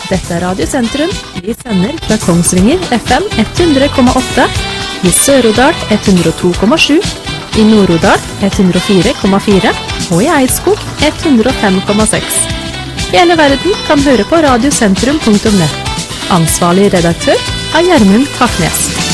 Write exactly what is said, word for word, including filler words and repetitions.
Dette er Radio Sentrum. Vi sender fra Kongsvinger F M hundre komma åtte, i Sør-Odal hundre og to komma sju, i Nord-Odal hundre og fire komma fire og i Eidskog hundre og fem komma seks. Hele verden kan høre på radiosentrum punktum nett. Ansvarlig redaktør er Gjermund Kaknes.